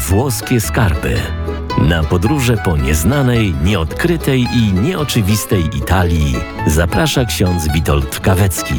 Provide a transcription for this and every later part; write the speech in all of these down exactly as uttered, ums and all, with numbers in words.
Włoskie skarby. Na podróże po nieznanej, nieodkrytej i nieoczywistej Italii zaprasza ksiądz Witold Kawecki.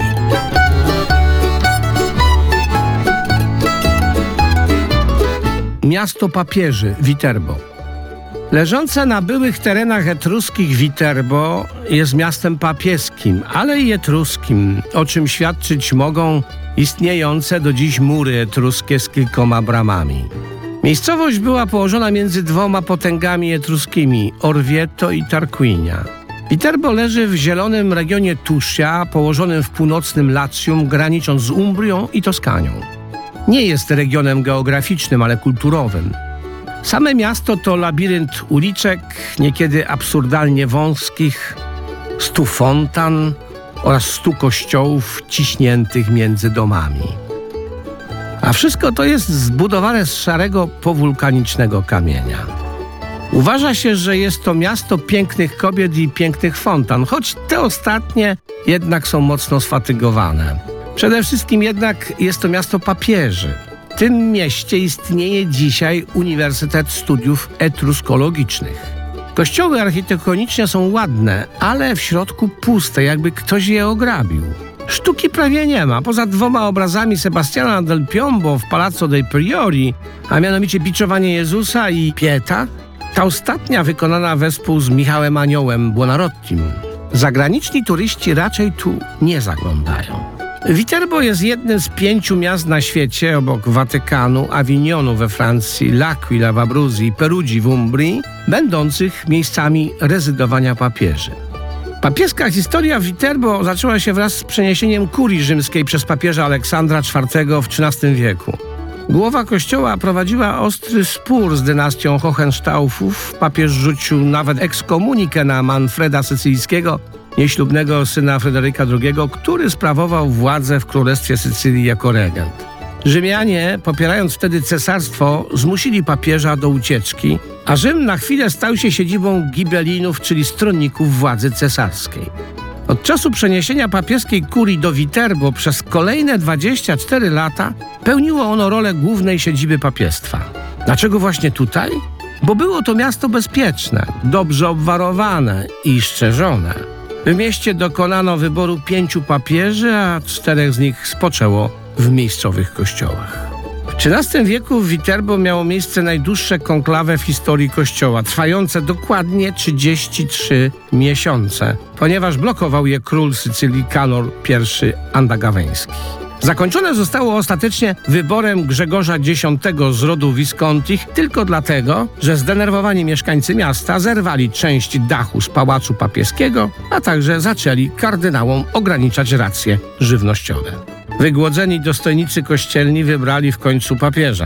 Miasto papieży Viterbo. Leżące na byłych terenach etruskich Viterbo jest miastem papieskim, ale i etruskim, o czym świadczyć mogą istniejące do dziś mury etruskie z kilkoma bramami. Miejscowość była położona między dwoma potęgami etruskimi, Orvieto i Tarquinia. Viterbo leży w zielonym regionie Tuscia, położonym w północnym Latium, granicząc z Umbrią i Toskanią. Nie jest regionem geograficznym, ale kulturowym. Same miasto to labirynt uliczek, niekiedy absurdalnie wąskich, stu fontan oraz stu kościołów wciśniętych między domami. A wszystko to jest zbudowane z szarego powulkanicznego kamienia. Uważa się, że jest to miasto pięknych kobiet i pięknych fontan, choć te ostatnie jednak są mocno sfatygowane. Przede wszystkim jednak jest to miasto papieży. W tym mieście istnieje dzisiaj Uniwersytet Studiów Etruskologicznych. Kościoły architektonicznie są ładne, ale w środku puste, jakby ktoś je ograbił. Sztuki prawie nie ma, poza dwoma obrazami Sebastiana del Piombo w Palazzo dei Priori, a mianowicie Biczowanie Jezusa i Pieta, ta ostatnia wykonana wespół z Michałem Aniołem Buonarrotim. Zagraniczni turyści raczej tu nie zaglądają. Viterbo jest jednym z pięciu miast na świecie, obok Watykanu, Avignonu we Francji, L'Aquila w Abruzji i Perugii w Umbrii, będących miejscami rezydowania papieży. Papieska historia Viterbo zaczęła się wraz z przeniesieniem kurii rzymskiej przez papieża Aleksandra czwartego w trzynastym wieku. Głowa kościoła prowadziła ostry spór z dynastią Hohenstaufów. Papież rzucił nawet ekskomunikę na Manfreda Sycylijskiego, nieślubnego syna Fryderyka drugiego, który sprawował władzę w Królestwie Sycylii jako regent. Rzymianie, popierając wtedy cesarstwo, zmusili papieża do ucieczki, a Rzym na chwilę stał się siedzibą gibelinów, czyli stronników władzy cesarskiej. Od czasu przeniesienia papieskiej kurii do Viterbo przez kolejne dwadzieścia cztery lata pełniło ono rolę głównej siedziby papiestwa. Dlaczego właśnie tutaj? Bo było to miasto bezpieczne, dobrze obwarowane i szczerzone. W mieście dokonano wyboru pięciu papieży, a czterech z nich spoczęło w miejscowych kościołach. W trzynastym wieku w Viterbo miało miejsce najdłuższe konklawę w historii kościoła, trwające dokładnie trzydzieści trzy miesiące, ponieważ blokował je król Sycylii Kanor I Andagaweński. Zakończone zostało ostatecznie wyborem Grzegorza Dziesiątego z rodu Viscontich tylko dlatego, że zdenerwowani mieszkańcy miasta zerwali część dachu z pałacu papieskiego, a także zaczęli kardynałom ograniczać racje żywnościowe. Wygłodzeni dostojnicy kościelni wybrali w końcu papieża.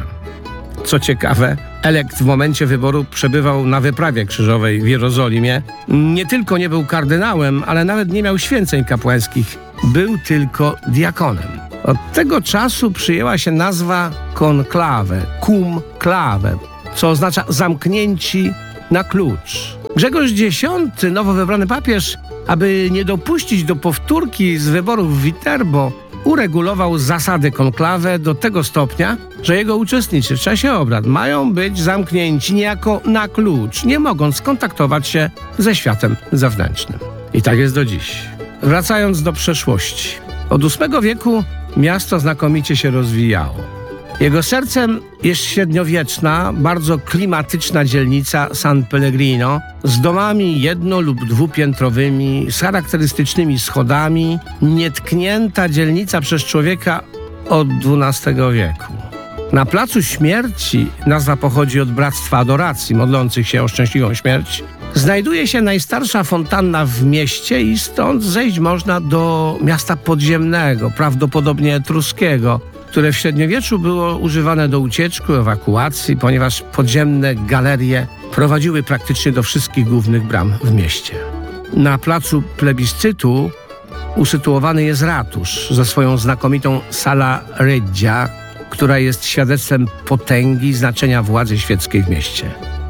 Co ciekawe, elekt w momencie wyboru przebywał na wyprawie krzyżowej w Jerozolimie. Nie tylko nie był kardynałem, ale nawet nie miał święceń kapłańskich. Był tylko diakonem. Od tego czasu przyjęła się nazwa conclave, cum clave, co oznacza zamknięci na klucz. Grzegorz Dziesiąty, nowo wybrany papież, aby nie dopuścić do powtórki z wyborów w Viterbo, uregulował zasady konklawe do tego stopnia, że jego uczestnicy w czasie obrad mają być zamknięci niejako na klucz, nie mogąc skontaktować się ze światem zewnętrznym. I tak jest do dziś. Wracając do przeszłości. Od ósmego wieku miasto znakomicie się rozwijało. Jego sercem jest średniowieczna, bardzo klimatyczna dzielnica San Pellegrino z domami jedno- lub dwupiętrowymi, z charakterystycznymi schodami, nietknięta dzielnica przez człowieka od dwunastego wieku. Na Placu Śmierci, nazwa pochodzi od Bractwa Adoracji, modlących się o szczęśliwą śmierć, znajduje się najstarsza fontanna w mieście i stąd zejść można do miasta podziemnego, prawdopodobnie etruskiego, które w średniowieczu było używane do ucieczki, ewakuacji, ponieważ podziemne galerie prowadziły praktycznie do wszystkich głównych bram w mieście. Na placu plebiscytu usytuowany jest ratusz ze swoją znakomitą Sala Reggia, która jest świadectwem potęgi i znaczenia władzy świeckiej w mieście.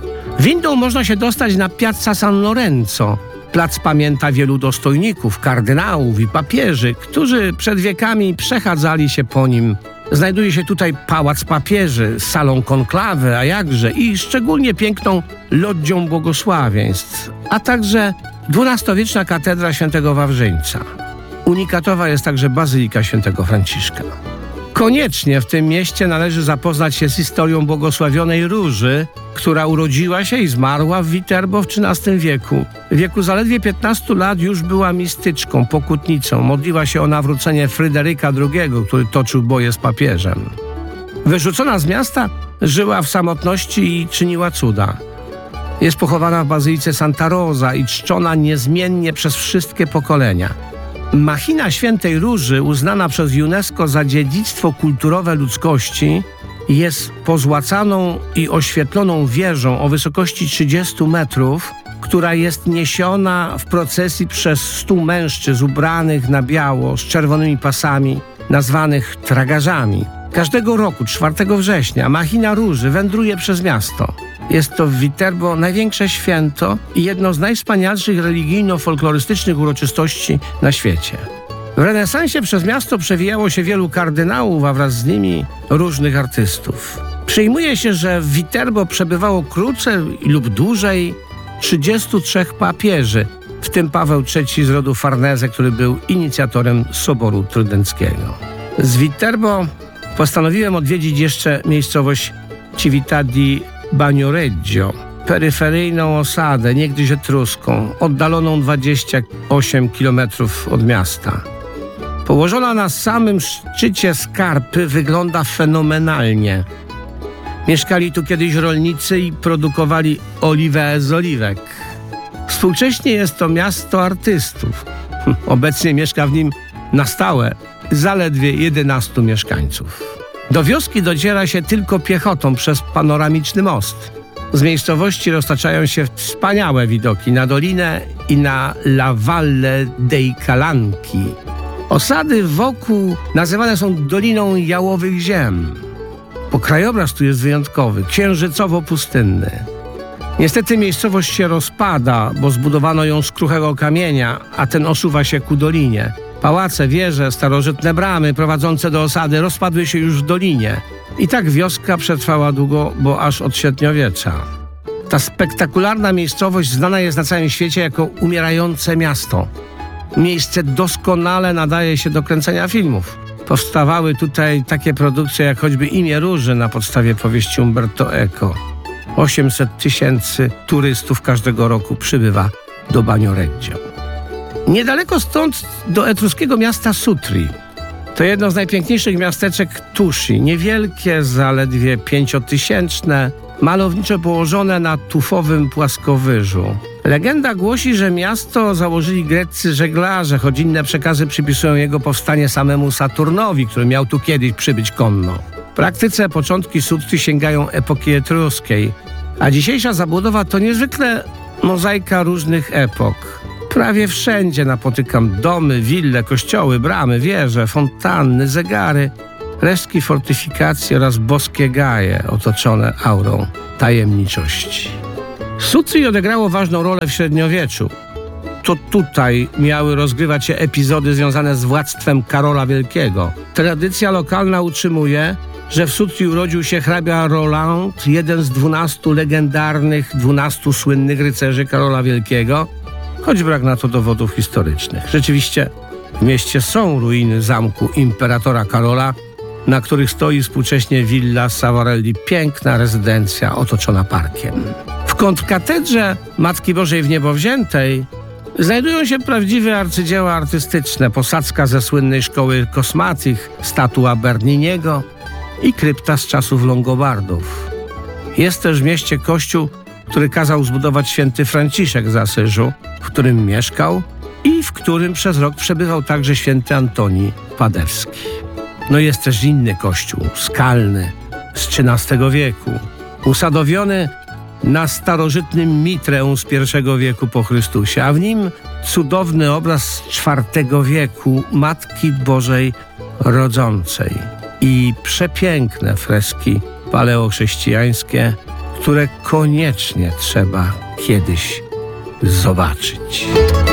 Windą można się dostać na Piazza San Lorenzo. Plac pamięta wielu dostojników, kardynałów i papieży, którzy przed wiekami przechadzali się po nim Znajduje się tutaj pałac papieży z salą konklawy, a jakże, i szczególnie piękną lodźą błogosławieństw, a także dwunastowieczna katedra świętego Wawrzyńca. Unikatowa jest także bazylika świętego Franciszka. Koniecznie w tym mieście należy zapoznać się z historią błogosławionej Róży, która urodziła się i zmarła w Viterbo w trzynastym wieku. W wieku zaledwie piętnastu lat już była mistyczką, pokutnicą. Modliła się o nawrócenie Fryderyka drugiego, który toczył boje z papieżem. Wyrzucona z miasta, żyła w samotności i czyniła cuda. Jest pochowana w bazylice Santa Rosa i czczona niezmiennie przez wszystkie pokolenia. Machina Świętej Róży, uznana przez UNESCO za dziedzictwo kulturowe ludzkości, jest pozłacaną i oświetloną wieżą o wysokości trzydziestu metrów, która jest niesiona w procesji przez stu mężczyzn ubranych na biało z czerwonymi pasami, nazwanych tragarzami. Każdego roku, czwartego września, Machina Róży wędruje przez miasto. Jest to w Viterbo największe święto i jedno z najwspanialszych religijno-folklorystycznych uroczystości na świecie. W renesansie przez miasto przewijało się wielu kardynałów, a wraz z nimi różnych artystów. Przyjmuje się, że w Viterbo przebywało krócej lub dłużej trzydziestu trzech papieży, w tym Paweł trzeci z rodu Farnese, który był inicjatorem Soboru Trydenckiego. Z Viterbo postanowiłem odwiedzić jeszcze miejscowość Civita di Bagnoregio, peryferyjną osadę, niegdyś etruską, oddaloną dwadzieścia osiem kilometrów od miasta. Położona na samym szczycie skarpy, wygląda fenomenalnie. Mieszkali tu kiedyś rolnicy i produkowali oliwę z oliwek. Współcześnie jest to miasto artystów. Obecnie mieszka w nim na stałe zaledwie jedenastu mieszkańców. Do wioski dociera się tylko piechotą przez panoramiczny most. Z miejscowości roztaczają się wspaniałe widoki na dolinę i na La Valle dei Calanchi. Osady wokół nazywane są Doliną Jałowych Ziem, bo krajobraz tu jest wyjątkowy, księżycowo-pustynny. Niestety miejscowość się rozpada, bo zbudowano ją z kruchego kamienia, a ten osuwa się ku dolinie. Pałace, wieże, starożytne bramy prowadzące do osady rozpadły się już w dolinie. I tak wioska przetrwała długo, bo aż od średniowiecza. Ta spektakularna miejscowość znana jest na całym świecie jako umierające miasto. Miejsce doskonale nadaje się do kręcenia filmów. Powstawały tutaj takie produkcje jak choćby Imię Róży na podstawie powieści Umberto Eco. osiemset tysięcy turystów każdego roku przybywa do Bagnoregio. Niedaleko stąd do etruskiego miasta Sutri. To jedno z najpiękniejszych miasteczek Tusi, niewielkie, zaledwie pięciotysięczne, malowniczo położone na tufowym płaskowyżu. Legenda głosi, że miasto założyli greccy żeglarze, choć inne przekazy przypisują jego powstanie samemu Saturnowi, który miał tu kiedyś przybyć konno. W praktyce początki Sutri sięgają epoki etruskiej, a dzisiejsza zabudowa to niezwykle mozaika różnych epok. Prawie wszędzie napotykam domy, wille, kościoły, bramy, wieże, fontanny, zegary, resztki fortyfikacji oraz boskie gaje otoczone aurą tajemniczości. Sutri odegrało ważną rolę w średniowieczu. To tutaj miały rozgrywać się epizody związane z władztwem Karola Wielkiego. Tradycja lokalna utrzymuje, że w Sutri urodził się hrabia Roland, jeden z dwunastu legendarnych, dwunastu słynnych rycerzy Karola Wielkiego, choć brak na to dowodów historycznych. Rzeczywiście w mieście są ruiny zamku imperatora Karola, na których stoi współcześnie Villa Savarelli, piękna rezydencja otoczona parkiem. W kontrkatedrze Matki Bożej w Niebowziętej znajdują się prawdziwe arcydzieła artystyczne, posadzka ze słynnej szkoły Kosmatich, statua Berniniego i krypta z czasów Longobardów. Jest też w mieście kościół, który kazał zbudować święty Franciszek z Asyżu, w którym mieszkał i w którym przez rok przebywał także święty Antoni Padewski. No jest też inny kościół, skalny, z trzynastego wieku, usadowiony na starożytnym Mitreum z pierwszego wieku po Chrystusie, a w nim cudowny obraz z czwartego wieku Matki Bożej Rodzącej i przepiękne freski paleochrześcijańskie, które koniecznie trzeba kiedyś zobaczyć.